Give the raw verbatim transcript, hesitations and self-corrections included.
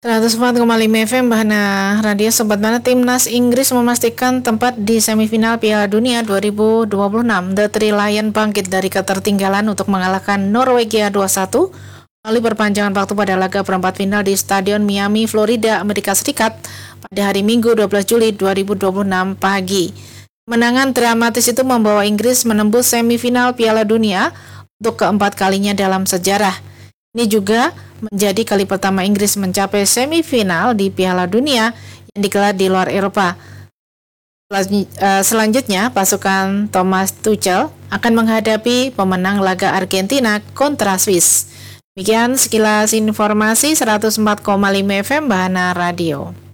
seratus empat koma lima F M Bahana Radio Sobat Mana. Timnas Inggris memastikan tempat di semifinal Piala Dunia dua ribu dua puluh enam. The Three Lions bangkit dari ketertinggalan untuk mengalahkan Norwegia dua satu melalui perpanjangan waktu pada laga perempat final di Stadion Miami, Florida, Amerika Serikat pada hari Minggu dua belas Juli dua ribu dua puluh enam pagi. Kemenangan dramatis itu membawa Inggris menembus semifinal Piala Dunia untuk keempat kalinya dalam sejarah. Ini juga menjadi kali pertama Inggris mencapai semifinal di Piala Dunia yang digelar di luar Eropa. Selanjutnya, pasukan Thomas Tuchel akan menghadapi pemenang laga Argentina kontra Swiss. Demikian sekilas informasi seratus empat koma lima F M Bahana Radio.